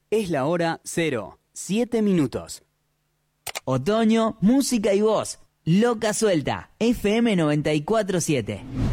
Es la hora 0, 7 minutos. Otoño, música y voz. Loca Suelta, FM 94.7.